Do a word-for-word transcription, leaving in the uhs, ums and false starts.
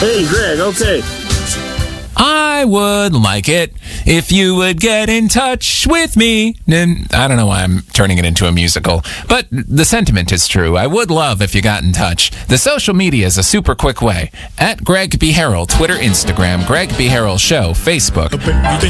Hey, Greg, okay. I would like it if you would get in touch with me. And I don't know why I'm turning it into a musical, but the sentiment is true. I would love if you got in touch. The social media is a super quick way. At Greg B. Harrell, Twitter, Instagram, Greg B. Harrell Show, Facebook.